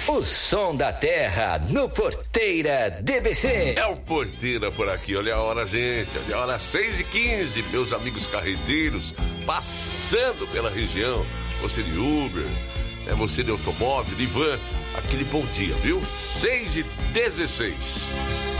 O som da terra no Porteira DBC. É o Porteira por aqui, olha a hora, gente. Olha a hora, 6h15, meus amigos carreteiros, passando pela região. Você de Uber, você de automóvel, de van, aquele bom dia, viu? 6h16.